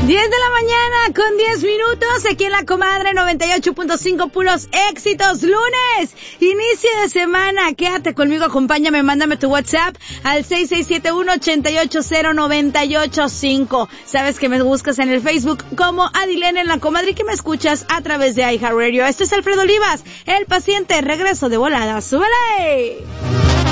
10 de la mañana con 10 minutos, aquí en La Comadre 98.5, puros éxitos, lunes, inicio de semana. Quédate conmigo, acompáñame, mándame tu WhatsApp al 6671-880-985. Sabes que me buscas en el Facebook como Adilene en La Comadre y que me escuchas a través de iHeartRadio. Este es Alfredo Olivas, el paciente, regreso de volada, ¡súbele!